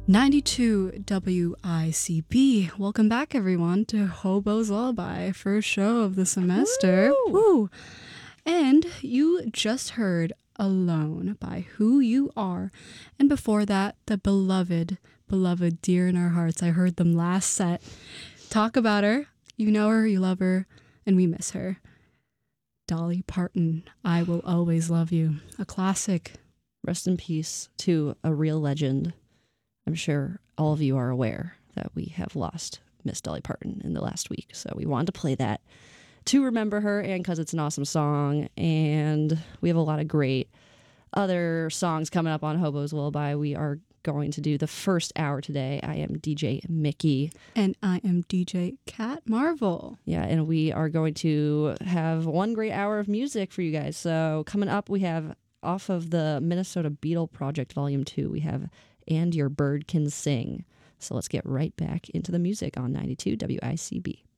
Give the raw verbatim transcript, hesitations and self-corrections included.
ninety-two W I C B. Welcome back, everyone, to Hobo's Lullaby, first show of the semester. Woo! Woo! And you just heard Alone by Who You Are. And before that, the beloved, beloved, dear in our hearts. I heard them last set. Talk about her. You know her, you love her, and we miss her. Dolly Parton, I Will Always Love You. A classic. Rest in peace to a real legend. I'm sure all of you are aware that we have lost Miss Dolly Parton in the last week. So we wanted to play that to remember her and because it's an awesome song. And we have a lot of great other songs coming up on Hobo's Lullaby. We are going to do the first hour today. I am D J Mickey. And I am D J Cat Marvel. Yeah, and we are going to have one great hour of music for you guys. So coming up, we have off of the Minnesota Beetle Project Volume two, we have And Your Bird Can Sing. So let's get right back into the music on ninety-two W I C B.